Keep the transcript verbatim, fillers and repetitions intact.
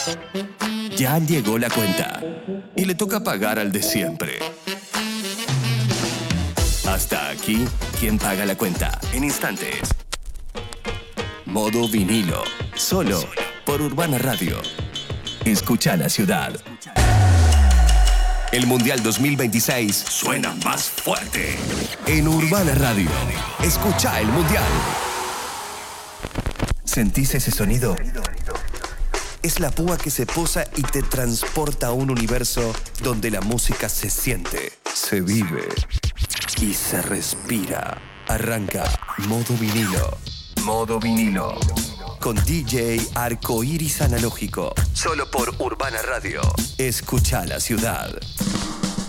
Ya llegó la cuenta y le toca pagar al de siempre. Hasta aquí, ¿quién paga la cuenta? En instantes. Modo vinilo, solo por Urbana Radio. Escucha la ciudad. El Mundial dos mil veintiséis suena más fuerte. En Urbana Radio, escucha el Mundial. ¿Sentís ese sonido? Es la púa que se posa y te transporta a un universo donde la música se siente, se vive y se respira. Arranca Modo Vinilo. Modo Vinilo. Con D J Arcoiris Analógico. Solo por Urbana Radio. Escucha la ciudad.